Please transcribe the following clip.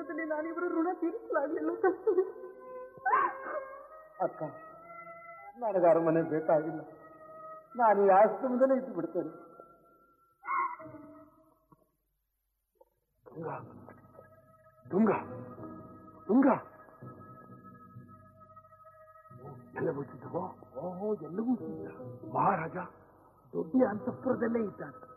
ಜನ್ಮದಲ್ಲಿ ನಾನಿವರ ಋಣ ತೀರಿಸಲಾಗಲಿಲ್ಲ. ಅಕ್ಕ, ನನಗೆ ಅರಮನೆ ಬೇಕಾಗಿಲ್ಲ. ನಾನು ಈ ಆಶ್ರಮದಲ್ಲೇ ಇದ್ದು ಬಿಡ್ತೇನೆ. ತುಂಗ ತುಂಗ ಎಲ್ಲ ಗೊತ್ತಿದ್ದವೋ? ಓಹೋ, ಎಲ್ಲವೂ ಮಹಾರಾಜ ದೊಡ್ಡ ಅಂತಃಪುರದಲ್ಲೇ ಇದ್ದಾನೆ.